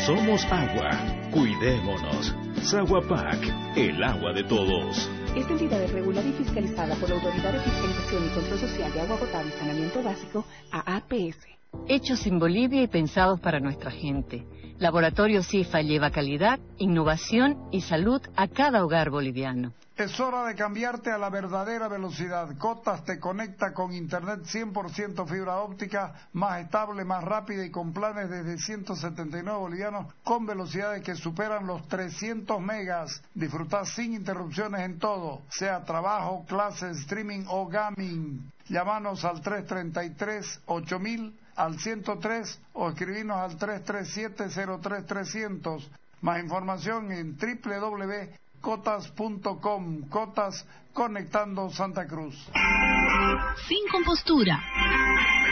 Somos agua. Cuidémonos. Saguapac, el agua de todos. Esta entidad es regulada y fiscalizada por la Autoridad de Fiscalización y Control Social de Agua Potable y Saneamiento Básico, AAPS. Hechos en Bolivia y pensados para nuestra gente. Laboratorio CIFA lleva calidad, innovación y salud a cada hogar boliviano. Es hora de cambiarte a la verdadera velocidad. Cotas te conecta con internet 100% fibra óptica, más estable, más rápida y con planes desde 179 bolivianos con velocidades que superan los 300 megas. Disfrutar sin interrupciones en todo, sea trabajo, clases, streaming o gaming. Llámanos al 333-8000, al 103 o escribinos al 337-03300. Más información en www.cotas.com. Cotas, conectando Santa Cruz. Sin compostura.